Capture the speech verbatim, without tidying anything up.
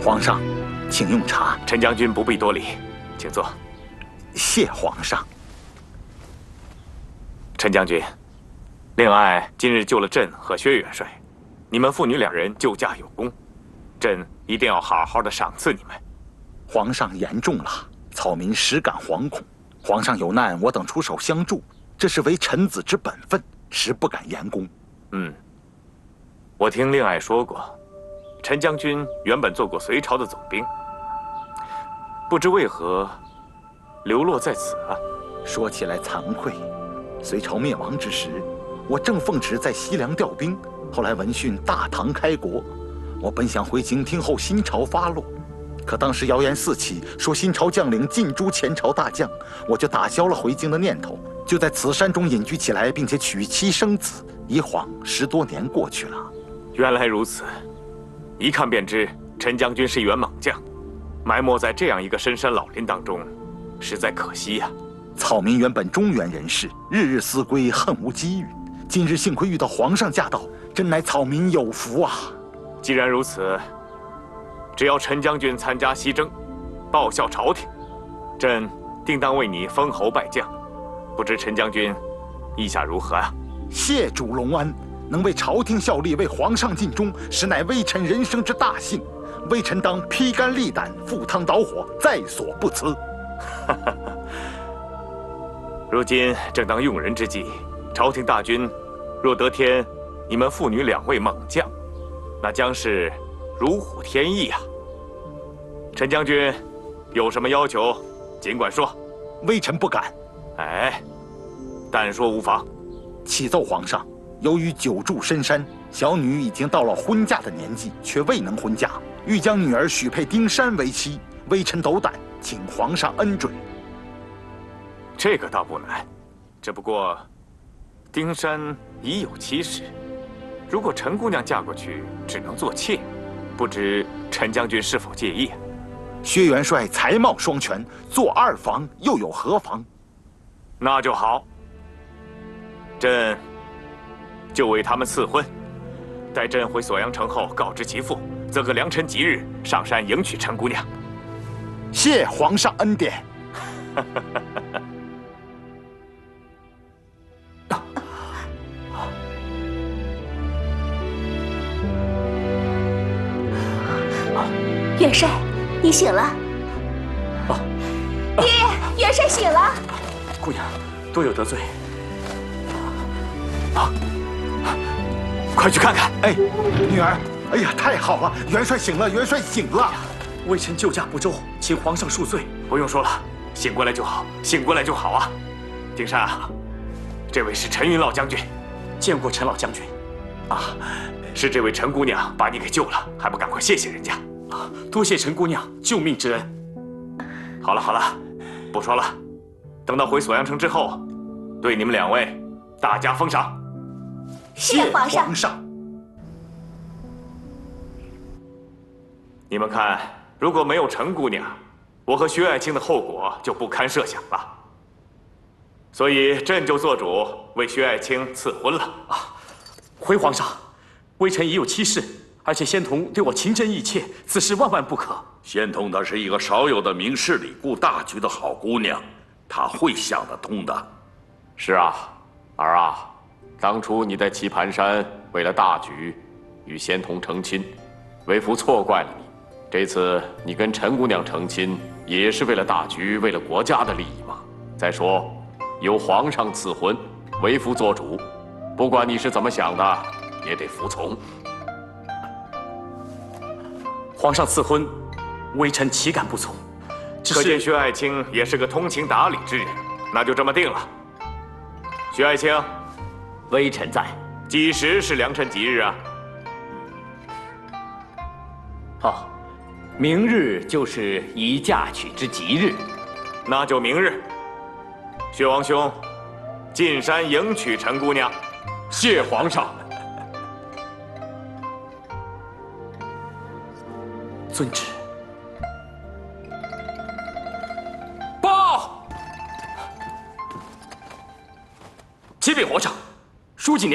皇上，请用茶。 陈将军不必多礼，请坐。 谢皇上。 陈将军，令爱今日救了朕和薛元帅，你们父女两人救驾有功，朕一定要好好的赏赐你们。 皇上言重了，草民实感惶恐。皇上有难，我等出手相助，这是为臣子之本分，实不敢言功。 嗯，我听令爱说过，陈将军原本做过隋朝的总兵，不知为何流落在此啊？ 说起来惭愧，隋朝灭亡之时，我正奉旨在西凉调兵，后来闻讯大唐开国，我本想回京听候新朝发落，可当时谣言四起，说新朝将领尽诛前朝大将，我就打消了回京的念头，就在此山中隐居起来，并且娶妻生子。一晃十多年过去了。 原来如此，一看便知陈将军是一员猛将，埋没在这样一个深山老林当中，实在可惜呀。 草民原本中原人士，日日思归，恨无机遇。今日幸亏遇到皇上驾到，真乃草民有福啊！ 既然如此，只要陈将军参加西征，报效朝廷，朕定当为你封侯拜将。不知陈将军意下如何啊？ 谢主隆恩，能为朝廷效力，为皇上尽忠，实乃微臣人生之大幸。微臣当披肝沥胆，赴汤蹈火，在所不辞。 如今正当用人之际，朝廷大军若得添你们父女两位猛将，那将是如虎添翼啊！陈将军有什么要求，尽管说。 微臣不敢。 哎，但说无妨。 启奏皇上，由于久住深山，小女已经到了婚嫁的年纪，却未能婚嫁，欲将女儿许配丁山为妻。微臣斗胆，请皇上恩准。 这个倒不难，只不过丁山已有妻室，如果陈姑娘嫁过去，只能做妾，不知陈将军是否介意？ 薛元帅才貌双全，做二房又有何妨？ 那就好。朕就为他们赐婚，待朕回锁阳城后，告知其父，择个良辰吉日上山迎娶陈姑娘。 谢皇上恩典。 元帅，你醒了。 啊， 爹，元帅醒了。 姑娘，多有得罪。啊！快去看看！ 哎，女儿，哎呀，太好了，元帅醒了，元帅醒了。 微臣救驾不周，请皇上恕罪。不用说了，醒过来就好，醒过来就好啊。丁山啊，这位是陈云老将军，见过陈老将军。啊，是这位陈姑娘把你给救了，还不赶快谢谢人家？啊，多谢陈姑娘救命之恩。好了好了，不说了，等到回锁阳城之后，对你们两位大加封赏。 谢皇上。 皇上， 你们看，如果没有陈姑娘，我和薛爱卿的后果就不堪设想了。所以朕就做主为薛爱卿赐婚了。啊， 回皇上，微臣已有妻室，而且仙童对我情真意切，此事万万不可。 仙童她是一个少有的明事理、顾大局的好姑娘，她会想得通的。 是啊，儿啊。当初你在棋盘山为了大局与仙童成亲，为父错怪了你。这次你跟陈姑娘成亲，也是为了大局，为了国家的利益嘛。再说，由皇上赐婚，为父做主，不管你是怎么想的，也得服从。 皇上赐婚，微臣岂敢不从？ 可见薛爱卿也是个通情达理之人，那就这么定了。薛爱卿。 微臣在。 几时是良辰吉日啊？ 哦，明日就是宜嫁娶之吉日。 那就明日。薛王兄，进山迎娶陈姑娘。 谢皇上。 遵旨。 报！ 启禀皇上，书记年。